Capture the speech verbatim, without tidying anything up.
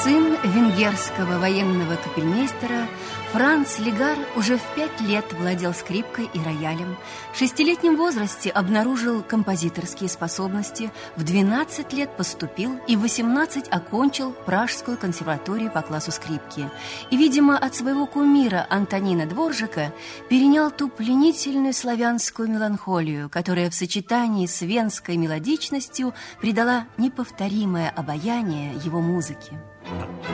Сын венгерского военного капельмейстера Франц Легар уже в пять лет владел скрипкой и роялем. В шестилетнем возрасте обнаружил композиторские способности, в двенадцать лет поступил и в восемнадцать окончил Пражскую консерваторию по классу скрипки. И, видимо, от своего кумира Антонина Дворжака перенял ту пленительную славянскую меланхолию, которая в сочетании с венской мелодичностью придала неповторимое обаяние его музыке.